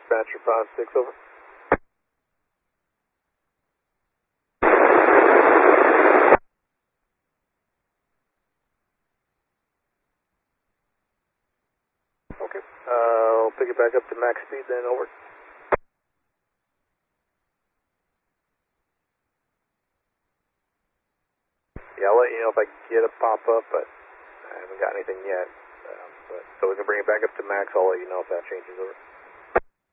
Dispatcher 5-6, over. Okay, I'll pick it back up to max speed then, over. Yeah, I'll let you know if I get a pop-up, but I haven't got anything yet. So we can bring it back up to max. I'll let you know if that changes, over.